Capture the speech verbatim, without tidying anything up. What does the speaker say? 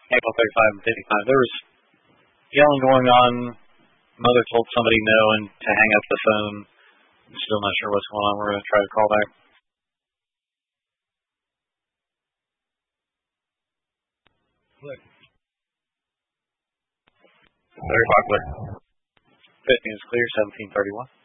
April thirty-five and fifty-five. There was yelling going on. Mother told somebody no and to hang up the phone. I'm still not sure what's going on. We're going to try to call back. Click. thirty-five, click. fifteen is clear, seventeen thirty-one.